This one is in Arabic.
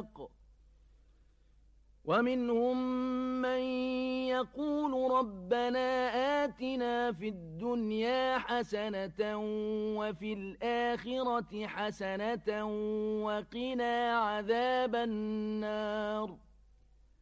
وفاق ومنهم من يقول ربنا آتنا في الدنيا حسنة وفي الآخرة حسنة وقنا عذاب النار